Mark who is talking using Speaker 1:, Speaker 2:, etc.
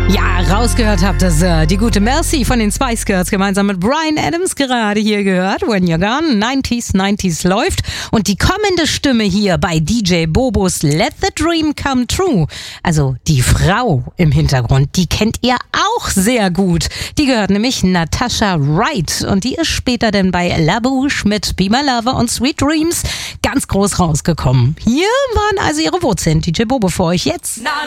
Speaker 1: Ja, rausgehört habt ihr die gute Mercy von den Spice Girls gemeinsam mit Bryan Adams gerade hier gehört. When You're Gone, 90s läuft. Und die kommende Stimme hier bei DJ Bobos Let the Dream Come True, also die Frau im Hintergrund, die kennt ihr auch sehr gut. Die gehört nämlich Natasha Wright und die ist später dann bei La Bouche mit Be My Lover und Sweet Dreams ganz groß rausgekommen. Hier waren also ihre Wurzeln. DJ Bobo für euch jetzt.